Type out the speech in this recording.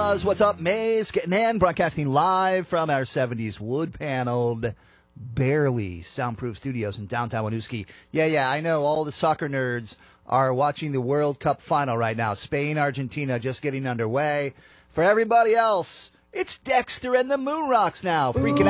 Oz. What's up, Maze? Getting in, broadcasting live from our 70s wood-paneled, barely soundproof studios in downtown Winooski. Yeah, I know all the soccer nerds are watching the World Cup final right now. Spain, Argentina just getting underway. For everybody else, it's Dexter and the Moon Rocks now, freaking out.